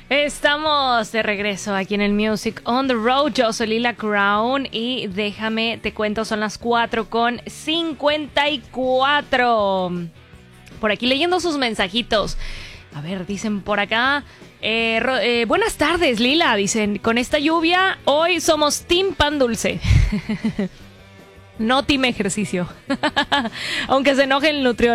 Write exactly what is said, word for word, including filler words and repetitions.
Estamos de regreso aquí en el Music on the Road. Yo soy Lila Crown y déjame, te cuento, son las cuatro con cincuenta y cuatro. Por aquí leyendo sus mensajitos. A ver, dicen por acá... Eh, eh, buenas tardes, Lila. Dicen, con esta lluvia, hoy somos Team Pan Dulce. No Team Ejercicio. Aunque se enoje el nutriólogo.